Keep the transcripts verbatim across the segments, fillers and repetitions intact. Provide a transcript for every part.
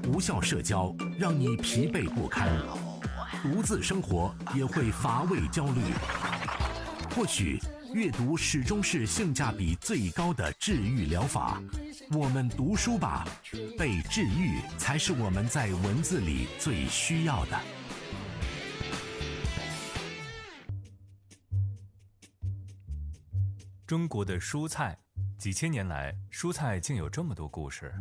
无效社交让你疲惫不堪，独自生活也会乏味焦虑。或许阅读始终是性价比最高的治愈疗法。我们读书吧，被治愈才是我们在文字里最需要的。 中国的蔬菜，几千年来，蔬菜竟有这么多故事。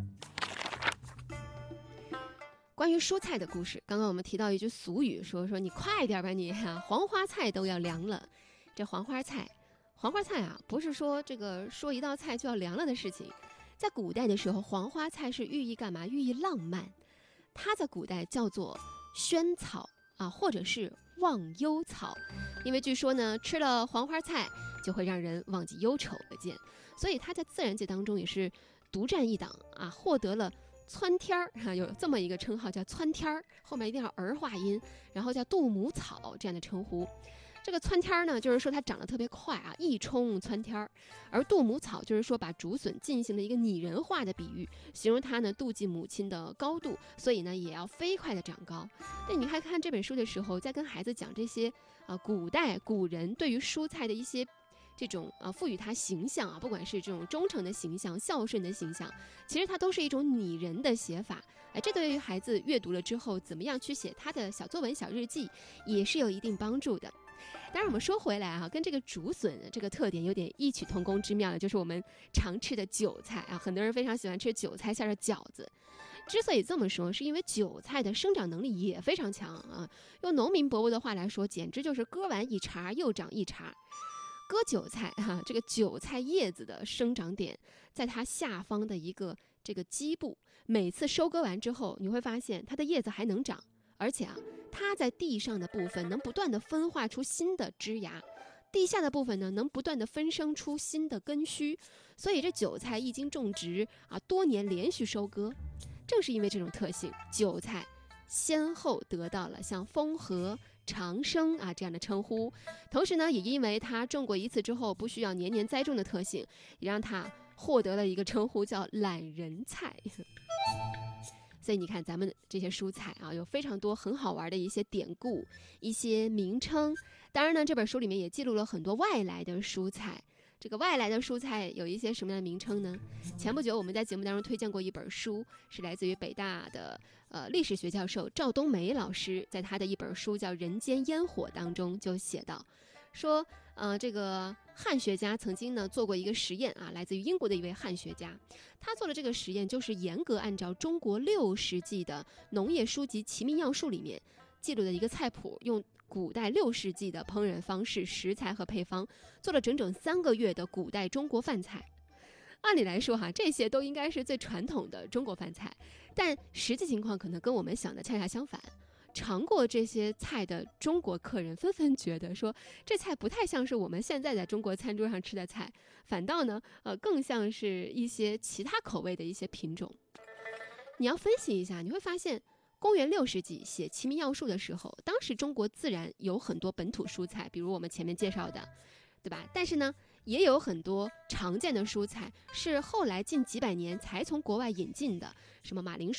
关于蔬菜的故事，刚刚我们提到一句俗语，说说你快点吧你，黄花菜都要凉了。这黄花菜，黄花菜啊，不是说这个说一道菜就要凉了的事情。在古代的时候，黄花菜是寓意干嘛？寓意浪漫。它在古代叫做萱草啊，或者是忘忧草，因为据说呢，吃了黄花菜就会让人忘记忧愁可见，所以它在自然界当中也是独占一档啊，获得了窜天儿啊，有这么一个称号叫窜天儿，后面一定要儿化音，然后叫杜母草这样的称呼。这个窜天儿呢，就是说它长得特别快啊，一冲窜天儿；而杜母草就是说把竹笋进行了一个拟人化的比喻，形容它呢妒忌母亲的高度，所以呢也要飞快的长高。那你看看这本书的时候，在跟孩子讲这些啊、呃、古代古人对于蔬菜的一些这种啊赋予它形象啊，不管是这种忠诚的形象、孝顺的形象，其实它都是一种拟人的写法。哎，这对于孩子阅读了之后，怎么样去写他的小作文、小日记，也是有一定帮助的。当然我们说回来啊，跟这个竹笋这个特点有点异曲同工之妙的，就是我们常吃的韭菜啊，很多人非常喜欢吃韭菜馅的饺子。之所以这么说，是因为韭菜的生长能力也非常强啊，用农民伯伯的话来说，简直就是割完一茬又长一茬。割韭菜哈、啊，这个韭菜叶子的生长点在它下方的一个这个基部，每次收割完之后，你会发现它的叶子还能长，而且啊，它在地上的部分能不断的分化出新的枝芽，地下的部分呢能不断的分生出新的根须，所以这韭菜一经种植啊，多年连续收割，正是因为这种特性，韭菜先后得到了像丰和、长生啊这样的称呼，同时呢，也因为它种过一次之后不需要年年栽种的特性，也让它获得了一个称呼叫懒人菜。所以你看咱们这些蔬菜啊，有非常多很好玩的一些典故、一些名称。当然呢，这本书里面也记录了很多外来的蔬菜。这个外来的蔬菜有一些什么样的名称呢？前不久我们在节目当中推荐过一本书，是来自于北大的呃历史学教授赵冬梅老师，在他的一本书叫《人间烟火》当中就写到，说呃这个汉学家曾经呢做过一个实验啊，来自于英国的一位汉学家，他做的这个实验就是严格按照中国六世纪的农业书籍《齐民要术》里面记录的一个菜谱，用古代六世纪的烹饪方式、食材和配方，做了整整三个月的古代中国饭菜。按理来说哈，这些都应该是最传统的中国饭菜，但实际情况可能跟我们想的恰恰相反。尝过这些菜的中国客人纷纷觉得说，这菜不太像是我们现在在中国餐桌上吃的菜，反倒呢，呃，更像是一些其他口味的一些品种。你要分析一下，你会发现，公元六世纪写《齐民要术》的时候，当时中国自然有很多本土蔬菜，比如我们前面介绍的，对吧？但是呢，也有很多常见的蔬菜是后来近几百年才从国外引进的，什么马铃薯。